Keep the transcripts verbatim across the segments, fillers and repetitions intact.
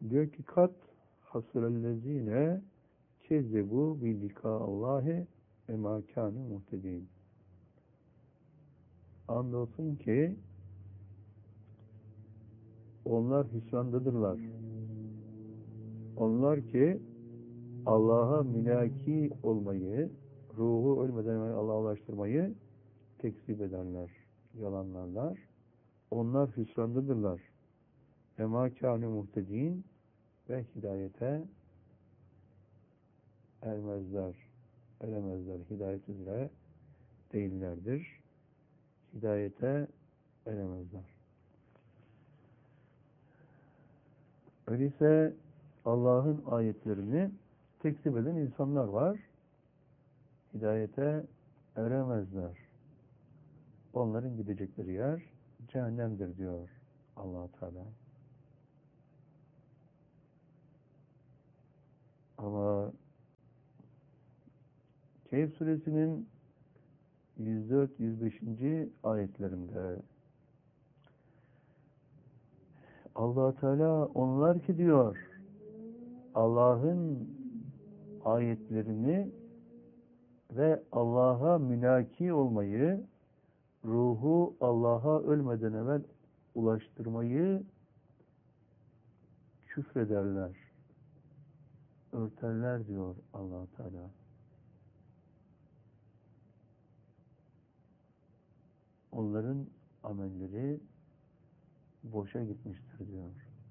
Diyor ki kat hasrellezine kezzebu bi likâallâhi ve mâ kânû muhtedîn. Andolsun ki onlar hüsrandadırlar. Onlar ki Allah'a mülaki olmayı, ruhu ölmeden evvel Allah'a ulaştırmayı tekzip ederler, yalanlarlar. Onlar hüsrandadırlar. Ve mâ kânû muhtedîn ve hidayete ermezler, eremezler. Hidayet üzere değillerdir. Hidayete eremezler. Öyleyse Allah'ın ayetlerini tekzip eden insanlar var. Hidayete eremezler. Onların gidecekleri yer cehennemdir diyor Allah Teala. Ama Kehf suresinin yüz dört yüz beş. ayetlerinde Allah Teala onlar ki diyor Allah'ın ayetlerini ve Allah'a mülaki olmayı, ruhu Allah'a ölmeden evvel ulaştırmayı küfrederler, örterler diyor Allah Teala. Onların amelleri boşa gitmiştir diyor.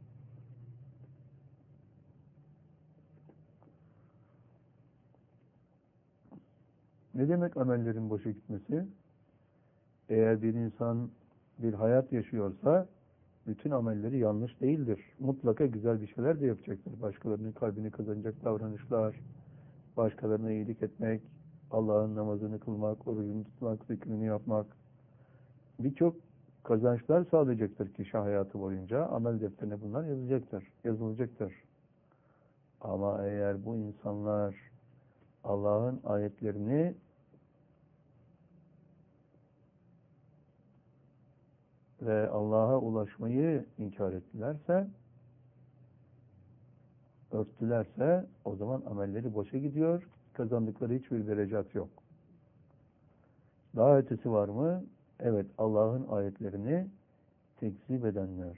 Ne demek amellerin boşa gitmesi? Eğer bir insan bir hayat yaşıyorsa bütün amelleri yanlış değildir. Mutlaka güzel bir şeyler de yapacaktır. Başkalarının kalbini kazanacak davranışlar, başkalarına iyilik etmek, Allah'ın namazını kılmak, orucunu tutmak, zikrini yapmak birçok kazançlar sağlayacaktır kişi hayatı boyunca. Amel defterine bunlar yazacaktır, yazılacaktır. Ama eğer bu insanlar Allah'ın ayetlerini ve Allah'a ulaşmayı inkar ettilerse, örttülerse o zaman amelleri boşa gidiyor, kazandıkları hiçbir derecat yok. Daha ötesi var mı? Evet, Allah'ın ayetlerini tekzip edenler,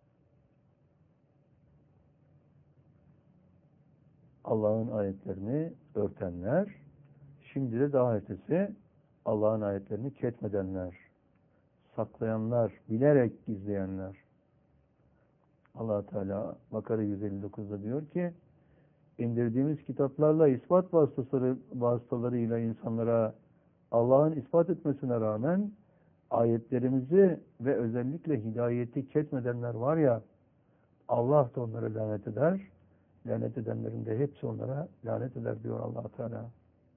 Allah'ın ayetlerini örtenler, şimdi de daha ötesi Allah'ın ayetlerini ketmedenler, saklayanlar, bilerek gizleyenler. Allah Teala Bakara yüz elli dokuzda diyor ki indirdiğimiz kitaplarla ispat vasıtaları, vasıtalarıyla insanlara Allah'ın ispat etmesine rağmen ayetlerimizi ve özellikle hidayeti ketmedenler var ya, Allah da onlara lanet eder. Lanet edenlerin de hepsi onlara lanet eder diyor Allah Teala.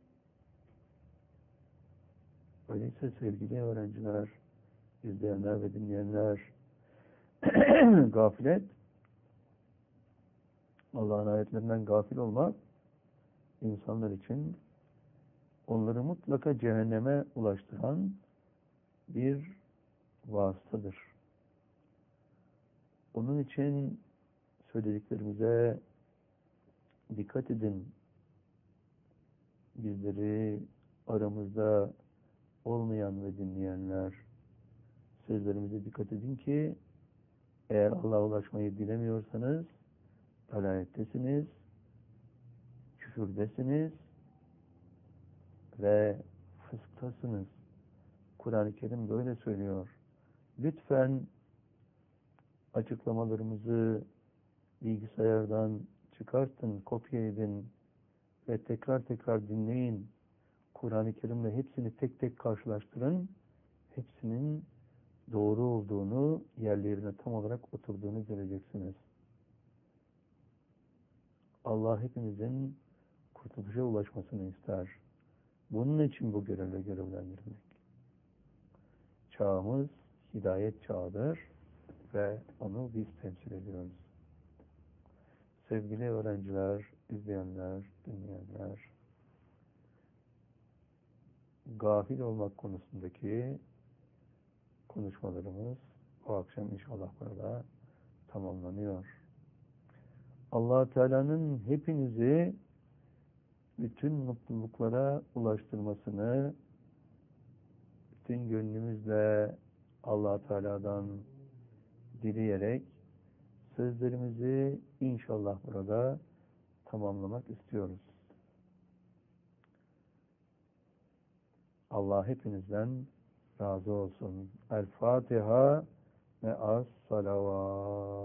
Öyleyse sevgili öğrenciler, izleyenler ve dinleyenler, gaflet, Allah'ın ayetlerinden gafil olmak, insanlar için onları mutlaka cehenneme ulaştıran bir vasıtadır. Onun için söylediklerimize dikkat edin. Bizleri aramızda olmayan ve dinleyenler, sözlerimize dikkat edin ki eğer Allah'a ulaşmayı bilemiyorsanız dalayettesiniz, küfürdesiniz ve fısktasınız. Kur'an-ı Kerim böyle söylüyor. Lütfen açıklamalarımızı bilgisayardan çıkartın, kopya edin ve tekrar tekrar dinleyin. Kur'an-ı Kerim'le hepsini tek tek karşılaştırın. Hepsinin doğru olduğunu, yerlerine tam olarak oturduğunu göreceksiniz. Allah hepimizin kurtuluşa ulaşmasını ister. Bunun için bu görevle görevlendirmek. Çağımız hidayet çağıdır ve onu biz temsil ediyoruz. Sevgili öğrenciler, izleyenler, dinleyenler, gafil olmak konusundaki konuşmalarımız bu akşam inşallah burada tamamlanıyor. Allah Teala'nın hepinizi bütün mutluluklara ulaştırmasını bütün gönlümüzle Allah Teala'dan dileyerek sözlerimizi inşallah burada tamamlamak istiyoruz. Allah hepinizden razı olsun. El Fatiha ve as salavat.